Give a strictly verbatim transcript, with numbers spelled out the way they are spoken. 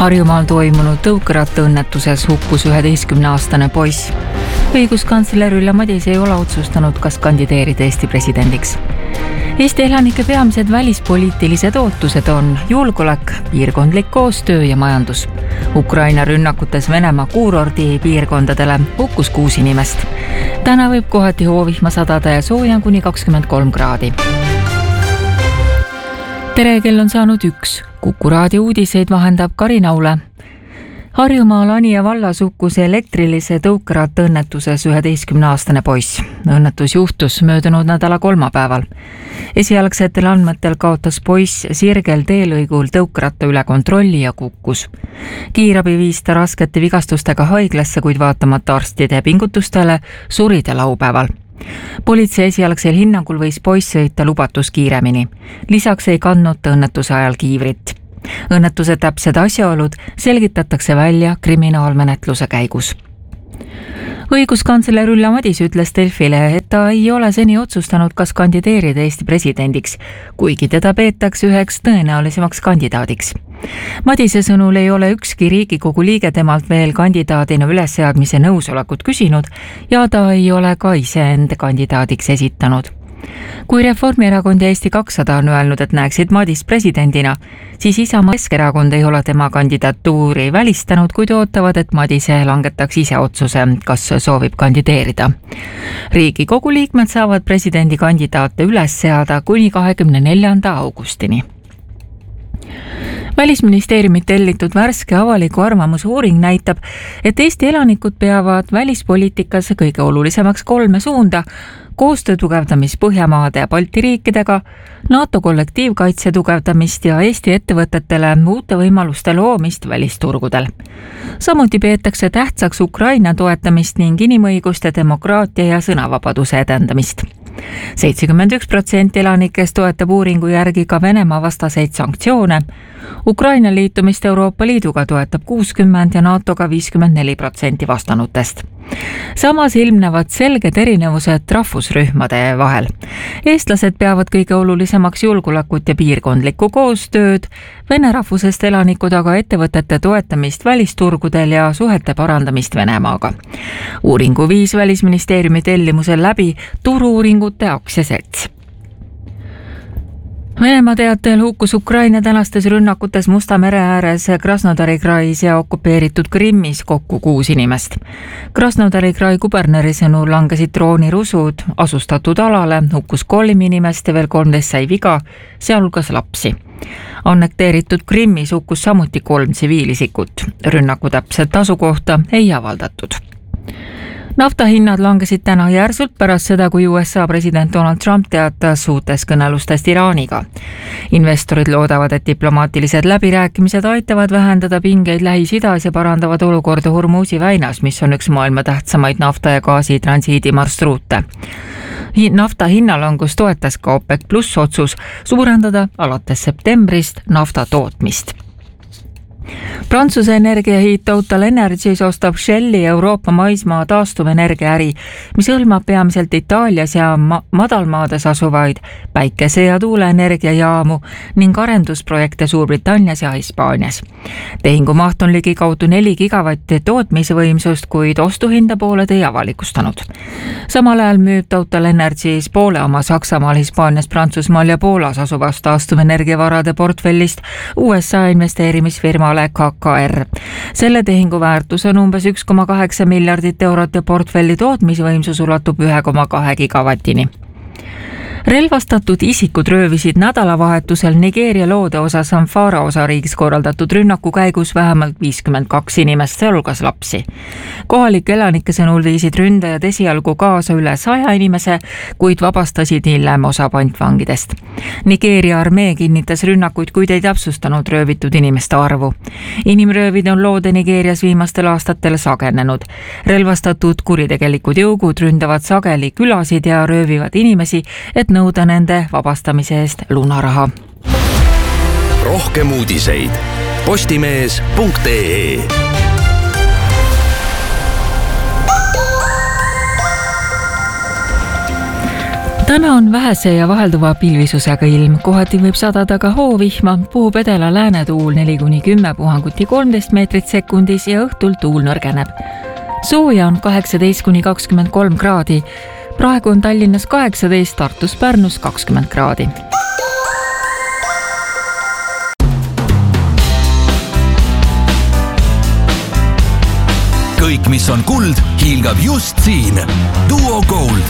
Harjumaal toimunud tõukerattaõnnetuses hukkus üheteistkümneaastane poiss. Õiguskantsler Ülle Madise ei ole otsustanud, kas kandideerida Eesti presidendiks. Eesti elanike peamised välispoliitilised ootused on julgeolek, piirkondlik koostöö ja majandus. Ukraina rünnakutes Venemaa kuurordi piirkondadele hukkus kuus inimest. Täna võib kohati hoovihma sadada ja sooja kuni kakskümmend kolm kraadi. Tere, kell on saanud üks. Kuku raadio uudiseid vahendab Karina Ule. Harjumaal Anija vallas hukkus elektrilise tõukerattaõnnetuses üheteistkümneaastane poiss. Õnnetus juhtus möödunud nädala kolmapäeval. Esialgsetel andmetel kaotas poiss sirgel teelõigul tõukeratta üle kontrolli ja kukkus. Kiirabi viis ta raskete vigastustega haiglasse, kuid vaatamata arstide pingutustele suri ta laupäeval. Politsei esialgsel hinnangul võis poiss sõita lubatus kiiremini. Lisaks ei kandnud ta õnnetuse ajal kiivrit. Õnnetuse täpsed asjaolud selgitatakse välja kriminaalmenetluse käigus. Õiguskantsler Ülle Madise ütles Delfile, et ta ei ole seni otsustanud, kas kandideerida Eesti presidendiks, kuigi teda peetakse üheks tõenäolisemaks kandidaadiks. Madise sõnul ei ole ükski Riigikogu liige temalt veel kandidaadina ülesseadmise nõusolekut küsinud ja ta ei ole ka ise end kandidaadiks esitanud. Kui Reformierakond ja Eesti kakssada on öelnud, et näeksid Madist presidendina, siis Isamaa Keskerakond ei ole tema kandidatuuri välistanud, kuid ootavad, et Madise langetaks ise otsuse, kas soovib kandideerida. Riigikogu liikmed saavad presidendi kandidaate üles seada kuni kahekümne neljanda augustini. Välisministeeriumi tellitud värske avaliku arvamuse uuring näitab, et Eesti elanikud peavad välispoliitikas kõige olulisemaks kolme suunda: koostöö tugevdamist Põhjamaade ja Balti riikidega, NATO kollektiivkaitse tugevdamist ja Eesti ettevõtetele uute võimaluste loomist välisturgudel. Samuti peetakse tähtsaks Ukraina toetamist ning inimõiguste, demokraatia ja sõnavabaduse edendamist. seitsekümmend üks protsenti elanikest toetab uuringu järgi ka Venemaa vastaseid sanktsioone. Ukraina liitumist Euroopa Liiduga toetab kuuskümmend ja NATOga viiskümmend neli protsenti vastanutest. Samas ilmnevad selged erinevused rahvusrühmade vahel. Eestlased peavad kõige olulisemaks julgeolekut ja piirkondlikku koostööd, vene rahvusest elanikud aga ettevõtete toetamist välisturgudel ja suhete parandamist Venemaaga. Uuringu viis Välisministeeriumi tellimusel läbi Turu-uuringute aktsiaselts. Venemaa teatel hukkus Ukraina tänastes rünnakutes Musta mere ääres Krasnodari krais ja okupeeritud Krimmis kokku kuus inimest. Krasnodari krai kuberneri sõnul langesid droonirusud asustatud alale, hukkus kolm inimest ja veel kolmteist sai viga, sealhulgas lapsi. Annekteeritud Krimmis hukkus samuti kolm tsiviilisikut. Rünnaku täpset asukohta ei avaldatud. Naftahinnad langesid täna järsult pärast seda, kui U S A president Donald Trump teatas uutest kõnelustest Iraaniga. Investorid loodavad, et diplomaatilised läbirääkimised aitavad vähendada pingeid Lähis-Idas ja parandavad olukorda Hormuzi väinas, mis on üks maailma tähtsamaid nafta ja gaasi transiidimarsruute. Nafta hinnalangus toetas ka OPEC pluss otsus suurendada alates septembrist nafta tootmist. Prantsuse energiahiit Total Energies ostab Shelli Euroopa maismaa taastuvenergiaäri, mis hõlmab peamiselt Itaalias ja ma- madalmaades asuvaid päikese- ja tuuleenergiajaamu ning arendusprojekte Suurbritannias ja Hispaanias. Tehingu maht on ligi kaudu neli gigavatti tootmisvõimsust, kuid ostuhinda pooled ei avalikustanud. Samal ajal müüb Total Energies poole oma Saksamaal, Hispaanias, Prantsusmaal ja Poolas asuvast taastuvenergiavarade portfellist U S A investeerimisfirmale K K R. Selle tehingu väärtus on umbes üks koma kaheksa miljardit eurot ja portfelli tootmisvõimsus ulatub ühe koma kahe gigavatini. Relvastatud isikud röövisid nädalavahetusel Nigeeria loode osa Zamfara osariigis korraldatud rünnaku käigus vähemalt viiskümmend kaks inimest, sealhulgas lapsi. Kohalike elanike sõnul viisid ründajad esialgu kaasa üle saja inimese, kuid vabastasid hiljem osa pantvangidest. Nigeeria armee kinnitas rünnakuid, kuid ei täpsustanud röövitud inimeste arvu. Inimröövid on loode Nigeerias viimastel aastatel sagenenud. Relvastatud kuritegelikud jõugud ründavad sageli külasid ja röövivad inimesi, et nõuda nende vabastamise eest lunaraha. Rohkem uudiseid postimees punkt ee. Täna on vähese ja vahelduva pilvisusega ilm, kohati võib sadada ka hoovihma, puhub edela läänetuul neli kuni kümme puhanguti kolmteist meetrit sekundis ja õhtul tuul nõrgeneb. Sooja on kaheksateist kuni kakskümmend kolm kraadi, praegu on Tallinnas kaheksateist, Tartus, Pärnus kakskümmend kraadi. Kõik, mis on kuld, hiilgab just siin. Duo Gold.